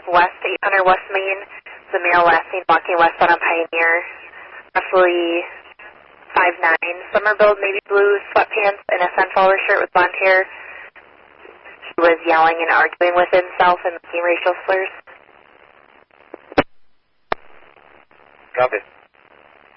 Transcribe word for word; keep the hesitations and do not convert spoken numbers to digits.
west, eight hundred West Main. The male last seen walking westbound on Pioneer, roughly five nine, summer build, navy blue sweatpants, and a sunflower shirt with blonde hair. He was yelling and arguing with himself and making racial slurs. Copy.